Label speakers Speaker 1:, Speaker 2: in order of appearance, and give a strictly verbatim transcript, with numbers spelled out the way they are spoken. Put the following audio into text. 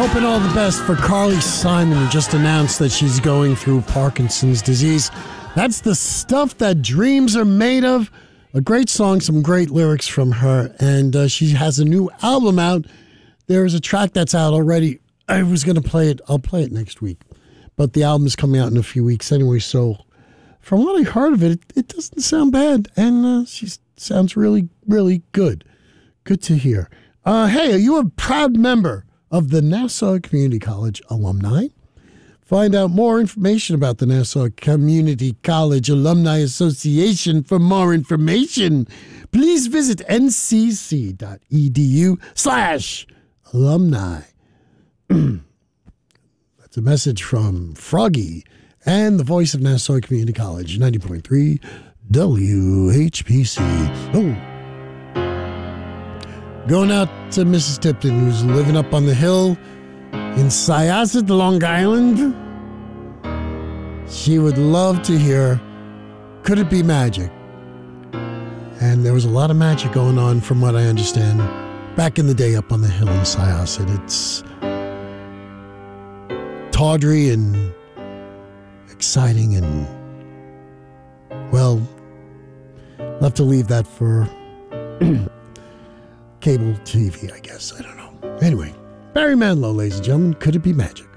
Speaker 1: Hoping all the best for Carly Simon, who just announced that she's going through Parkinson's disease. That's the stuff that dreams are made of. A great song, some great lyrics from her, and uh, she has a new album out. There's a track that's out already. I was going to play it. I'll play it next week. But the album is coming out in a few weeks anyway, so from what I heard of it, it, it doesn't sound bad, and uh, she sounds really, really good. Good to hear. Uh, hey, are you a proud member of the Nassau Community College alumni? Find out more information about the Nassau Community College Alumni Association. For more information, please visit ncc.edu slash alumni. That's a message from Froggy and the voice of Nassau Community College, ninety point three W H P C. Oh. Going out to Missus Tipton, who's living up on the hill in Syosset, Long Island. She would love to hear Could It Be Magic? And there was a lot of magic going on, from what I understand, back in the day up on the hill in Syosset. It's tawdry and exciting and, well, I'll have to leave that for cable T V, I guess. I don't know. Anyway, Barry Manilow, ladies and gentlemen, Could It Be Magic?